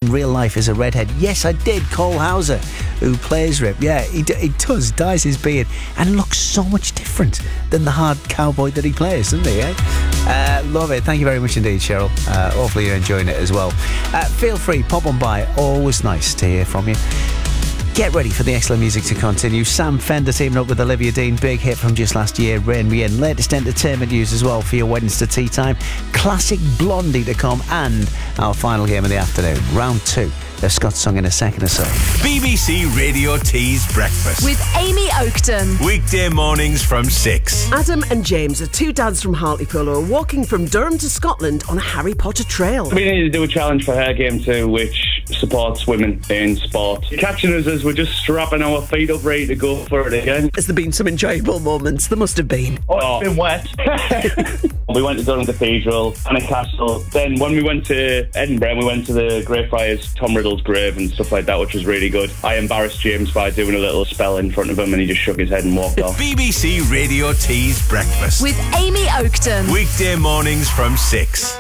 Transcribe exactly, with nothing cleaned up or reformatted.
in real life is a redhead. Yes, I did. Cole Hauser, who plays Rip. Yeah, he, d- he does, dyes his beard and looks so much different than the hard cowboy that he plays, doesn't he, eh? Uh, love it. Thank you very much indeed, Cheryl. Uh, hopefully you're enjoying it as well. Uh, feel free, pop on by. Always nice to hear from you. Get ready for the excellent music to continue. Sam Fender teaming up with Olivia Dean. Big hit from just last year, Rain Me In. Latest entertainment news as well for your Wednesday tea time. Classic Blondie to come, and our final game of the afternoon, round two of Scott's Song in a second or so. B B C Radio Tees Breakfast with Amy Oakton. Weekday mornings from six. Adam and James are two dads from Hartlepool who are walking from Durham to Scotland on a Harry Potter trail. We need to do a challenge for Hair Game two, which supports women in sport. Catching us as we're just strapping our feet up, ready to go for it again. Has there been some enjoyable moments? There must have been. Oh, it's been wet. We went to Durham Cathedral and a castle. Then when we went to Edinburgh, we went to the Greyfriars, Tom Riddle's grave and stuff like that, which was really good. I embarrassed James by doing a little spell in front of him and he just shook his head and walked off. B B C Radio Tees Breakfast with Amy Oakton. Weekday mornings from six.